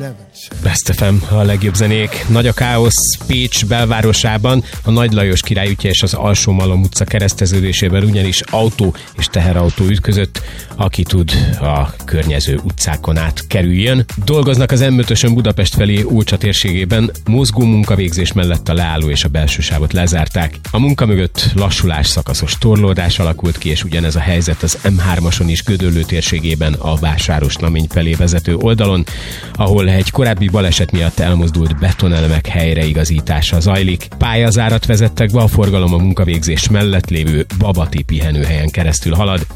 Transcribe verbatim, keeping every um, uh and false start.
Best ef em, a legjobb zenék. Nagy a káosz Pécs belvárosában, a Nagy Lajos Király útja és az Alsó Malom utca kereszteződésében ugyanis autó és teherautó ütközött, aki tud a környező utcákon át kerüljön. Dolgoznak az em ötösön Budapest felé Ócsa térségében, mozgó munkavégzés mellett a leálló és a belső sávot lezárták. A munka mögött lassulás, szakaszos torlódás alakult ki, és ugyanez a helyzet az em hármason is Gödöllő térségében a Vásáros-Namény felé vezető oldalon, ahol egy korábbi baleset miatt elmozdult betonelemek helyreigazítása zajlik. Pályazárat vezettek be, a forgalom a munkavégzés mellett lévő Babati pihenőhelyen keresztül halad.